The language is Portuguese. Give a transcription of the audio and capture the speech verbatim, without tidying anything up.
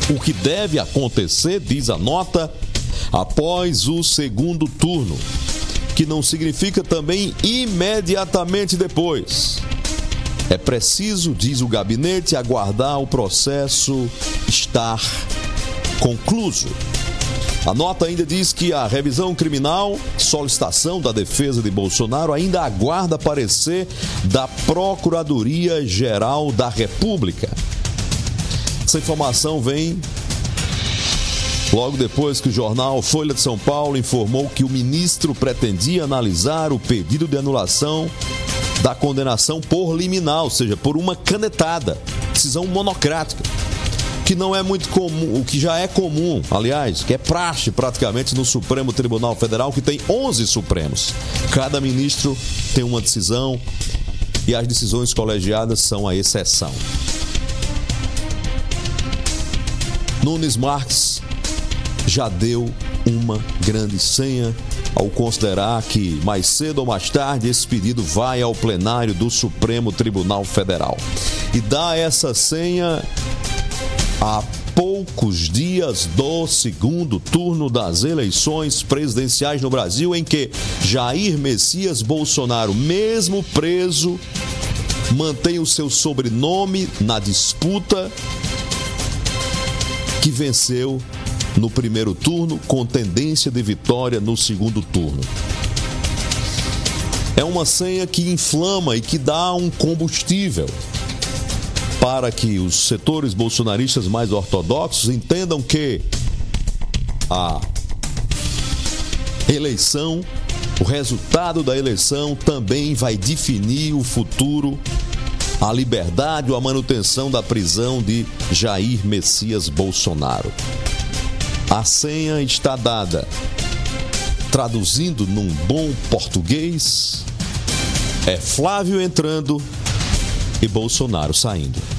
o que deve acontecer, diz a nota, após o segundo turno, que não significa também imediatamente depois. É preciso, diz o gabinete, aguardar o processo estar concluso. A nota ainda diz que a revisão criminal, solicitação da defesa de Bolsonaro, ainda aguarda parecer da Procuradoria-Geral da República. Essa informação vem logo depois que o jornal Folha de São Paulo informou que o ministro pretendia analisar o pedido de anulação da condenação por liminar, ou seja, por uma canetada, decisão monocrática, que não é muito comum, o que já é comum, aliás, que é praxe praticamente no Supremo Tribunal Federal, que tem onze Supremos. Cada ministro tem uma decisão e as decisões colegiadas são a exceção. Nunes Marques já deu uma grande senha ao considerar que mais cedo ou mais tarde esse pedido vai ao plenário do Supremo Tribunal Federal. E dá essa senha a poucos dias do segundo turno das eleições presidenciais no Brasil, em que Jair Messias Bolsonaro, mesmo preso, mantém o seu sobrenome na disputa que venceu no primeiro turno, com tendência de vitória no segundo turno. É uma senha que inflama e que dá um combustível para que os setores bolsonaristas mais ortodoxos entendam que a eleição, o resultado da eleição também vai definir o futuro, a liberdade ou a manutenção da prisão de Jair Messias Bolsonaro. A senha está dada. Traduzindo num bom português, é Flávio entrando e Bolsonaro saindo.